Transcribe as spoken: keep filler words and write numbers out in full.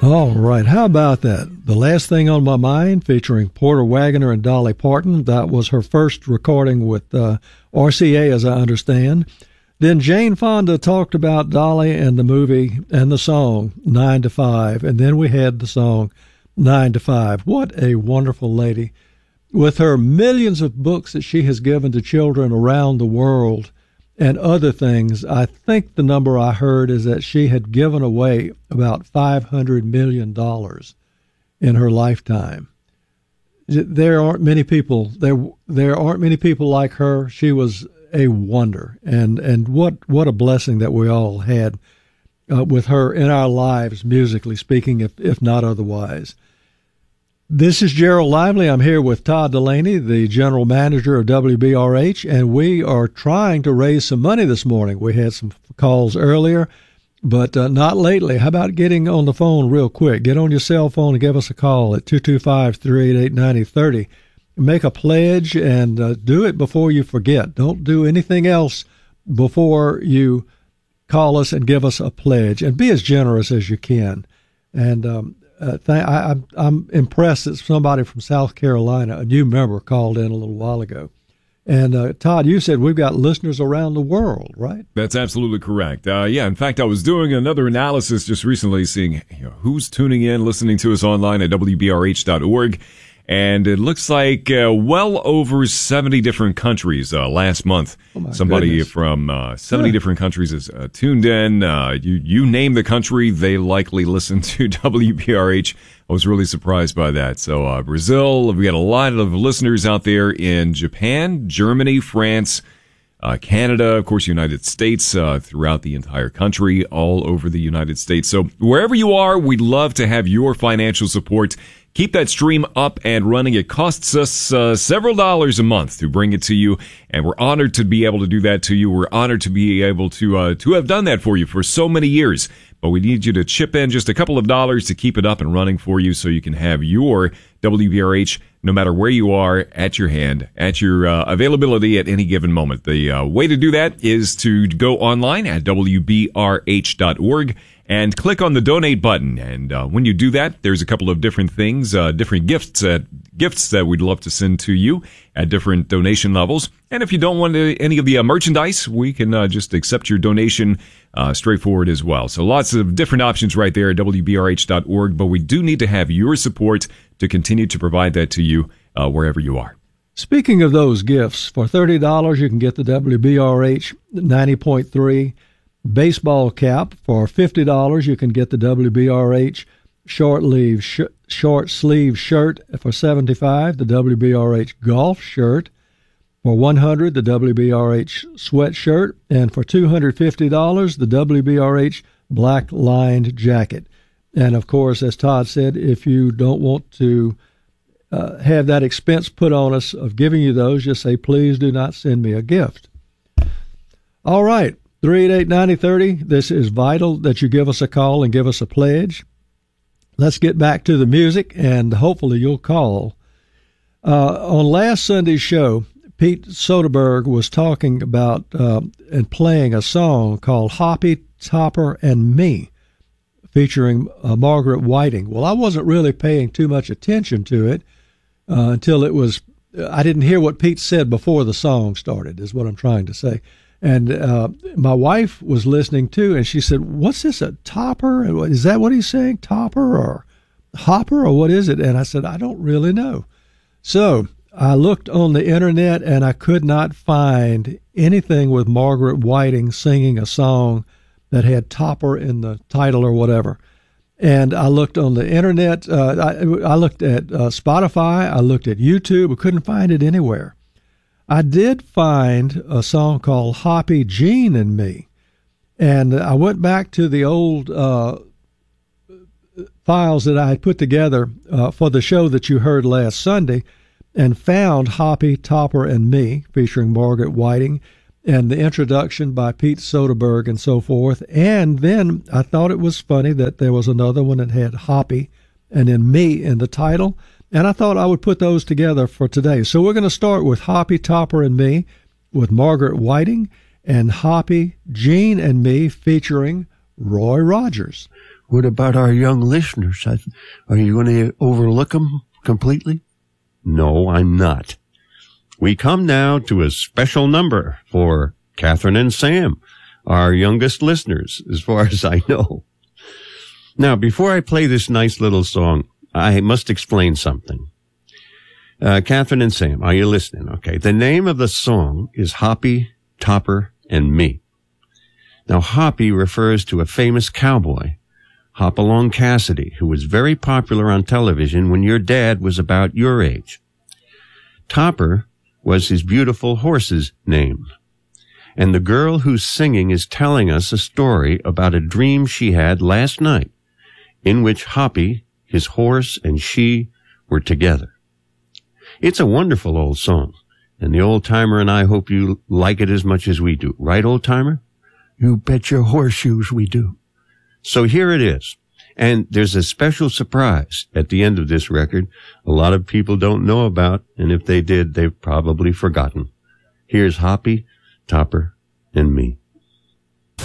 All right. How about that? The Last Thing on My Mind, featuring Porter Wagoner and Dolly Parton. That was her first recording with uh, R C A, as I understand. Then Jane Fonda talked about Dolly and the movie and the song nine to five. And then we had the song nine to five. What a wonderful lady. With her millions of books that she has given to children around the world and other things, I think the number I heard is that she had given away about five hundred million dollars in her lifetime. There aren't many people, there there aren't many people like her. She was a wonder, and, and what, what a blessing that we all had uh, with her in our lives, musically speaking, if, if not otherwise. This is Gerald Lively. I'm here with Todd Delaney, the general manager of W B R H, and we are trying to raise some money this morning. We had some calls earlier, but uh, not lately. How about getting on the phone real quick? Get on your cell phone and give us a call at two two five, three eight eight, nine zero three zero. Make a pledge and uh, do it before you forget. Don't do anything else before you call us and give us a pledge, and be as generous as you can. And um, uh, th- I, I'm, I'm impressed that somebody from South Carolina, a new member, called in a little while ago. And uh, Todd, you said we've got listeners around the world, right? That's absolutely correct. Uh, yeah, in fact, I was doing another analysis just recently, seeing you know, who's tuning in, listening to us online at W B R H dot org. And it looks like uh, well over seventy different countries uh, last month. Oh Somebody goodness. from uh, seventy Good. different countries is uh, tuned in. Uh, you, you name the country, they likely listen to W B R H. I was really surprised by that. So uh, Brazil, we got a lot of listeners out there in Japan, Germany, France, uh, Canada, of course, United States, uh, throughout the entire country, all over the United States. So wherever you are, we'd love to have your financial support. Keep that stream up and running. It costs us uh, several dollars a month to bring it to you, and we're honored to be able to do that to you. We're honored to be able to uh, to have done that for you for so many years. But we need you to chip in just a couple of dollars to keep it up and running for you, so you can have your W B R H, no matter where you are, at your hand, at your uh, availability at any given moment. The uh, way to do that is to go online at W B R H dot org. And click on the donate button. And uh, when you do that, there's a couple of different things, uh, different gifts, uh, gifts that we'd love to send to you at different donation levels. And if you don't want to, any of the uh, merchandise, we can uh, just accept your donation uh, straightforward as well. So lots of different options right there at W B R H dot org. But we do need to have your support to continue to provide that to you uh, wherever you are. Speaking of those gifts, for thirty dollars you can get the W B R H ninety point three baseball cap. For fifty dollars you can get the W B R H short sleeve sh- short sleeve shirt. For seventy-five dollars the W B R H golf shirt. For one hundred dollars the W B R H sweatshirt, and for two hundred fifty dollars the W B R H black lined jacket. And of course, as Todd said, if you don't want to uh, have that expense put on us of giving you those, just say, please do not send me a gift. All right. three eight eight, nine zero three zero. This is vital that you give us a call and give us a pledge. Let's get back to the music, and hopefully you'll call. Uh, on last Sunday's show, Pete Soderberg was talking about uh, and playing a song called Hoppy, Topper, and Me, featuring uh, Margaret Whiting. Well, I wasn't really paying too much attention to it uh, until it was, I didn't hear what Pete said before the song started, is what I'm trying to say. And uh, my wife was listening too, and she said, what's this, a topper? Is that what he's saying, topper or hopper, or what is it? And I said, I don't really know. So I looked on the internet, and I could not find anything with Margaret Whiting singing a song that had topper in the title or whatever. And I looked on the internet. Uh, I, I looked at uh, Spotify. I looked at YouTube. I couldn't find it anywhere. I did find a song called Hoppy, Jean and Me. And I went back to the old uh, files that I had put together uh, for the show that you heard last Sunday, and found Hoppy, Topper, and Me, featuring Margaret Whiting, and the introduction by Pete Soderberg and so forth. And then I thought it was funny that there was another one that had Hoppy and then Me in the title. And I thought I would put those together for today. So we're going to start with Hoppy, Topper, and Me with Margaret Whiting, and Hoppy, Jean and Me featuring Roy Rogers. What about our young listeners? Are you going to overlook them completely? No, I'm not. We come now to a special number for Catherine and Sam, our youngest listeners, as far as I know. Now, before I play this nice little song, I must explain something. Uh, Catherine and Sam, are you listening? Okay. The name of the song is Hoppy, Topper, and Me. Now, Hoppy refers to a famous cowboy, Hopalong Cassidy, who was very popular on television when your dad was about your age. Topper was his beautiful horse's name. And the girl who's singing is telling us a story about a dream she had last night in which Hoppy, his horse, and she were together. It's a wonderful old song, and the old-timer and I hope you like it as much as we do. Right, old-timer? You bet your horseshoes we do. So here it is. And there's a special surprise at the end of this record a lot of people don't know about, and if they did, they've probably forgotten. Here's Hoppy, Topper, and Me.